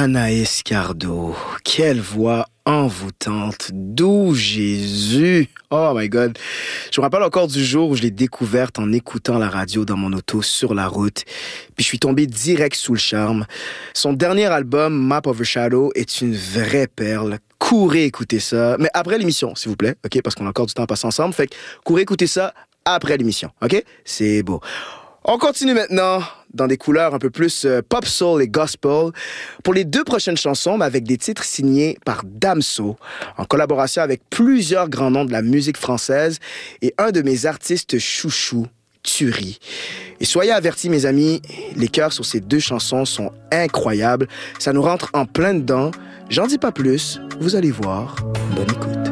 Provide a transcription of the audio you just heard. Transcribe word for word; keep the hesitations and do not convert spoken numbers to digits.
Anaïs Cardo, quelle voix envoûtante, doux Jésus. Oh my God. Je me rappelle encore du jour où je l'ai découverte en écoutant la radio dans mon auto sur la route. Puis je suis tombé direct sous le charme. Son dernier album, Map Overshadow, est une vraie perle. Courez écouter ça. Mais après l'émission, s'il vous plaît, OK? Parce qu'on a encore du temps à passer ensemble. Fait que courez écouter ça après l'émission, OK? C'est beau. On continue maintenant dans des couleurs un peu plus euh, pop soul et gospel pour les deux prochaines chansons, mais avec des titres signés par Damso, en collaboration avec plusieurs grands noms de la musique française et un de mes artistes chouchous, Turi. Et soyez avertis, mes amis, les chœurs sur ces deux chansons sont incroyables. Ça nous rentre en plein dedans. J'en dis pas plus, vous allez voir. Bonne écoute.